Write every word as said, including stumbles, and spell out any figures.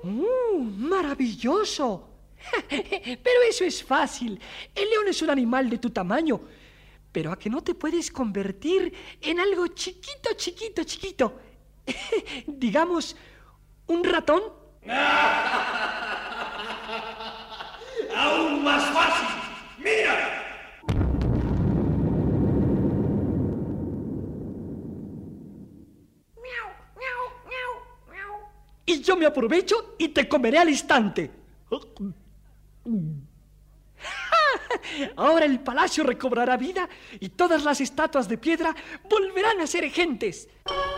¡Uh, maravilloso! Pero eso es fácil. El león es un animal de tu tamaño. Pero ¿a que no te puedes convertir en algo chiquito, chiquito, chiquito? Digamos, ¿un ratón? ¡Aún más fácil! ¡Mira! Y yo me aprovecho y te comeré al instante. Ahora el palacio recobrará vida y todas las estatuas de piedra volverán a ser gentes.